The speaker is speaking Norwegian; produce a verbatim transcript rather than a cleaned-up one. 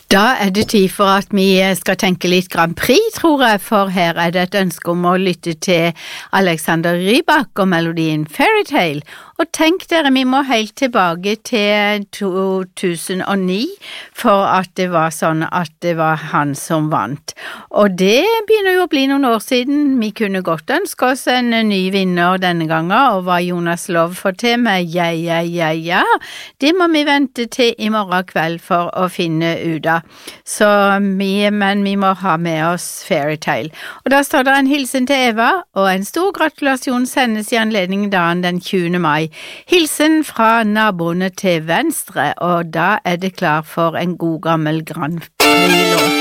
Da er det tid for at vi skal tenke litt Grand Prix, tror jeg, for her er det et ønske om å lytte til Alexander Rybak og melodien Fairytale. Og tenk dere, vi må helt tilbake til to tusen og ni for at det var sånn at det var han som vant. Og det begynner jo å bli noen år siden. Vi kunne godt ønske oss en ny vinner denne gangen, og hva Jonas Love får til med ja, ja, ja, ja, det må vi vente til i morgen kveld for å finne ut av. Så vi, men vi må ha med oss Fairytale. Og da står det en hilsen til Eva, og en stor gratulasjon sendes i anledning dagen den tjuende mai. Hilsen fra naboene til venstre, og da er det klar for en god gammel Grand Prix-låt.